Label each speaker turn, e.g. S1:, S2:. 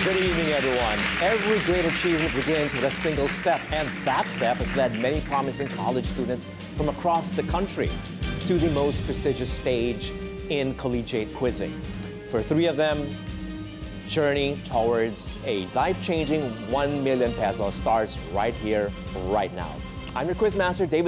S1: Good evening, everyone. Every great achievement begins with a single step, and that step has led many promising college students from across the country to the most prestigious stage in collegiate quizzing. For three of them, journey towards a life-changing 1 million peso starts right here, right now. I'm your quizmaster, David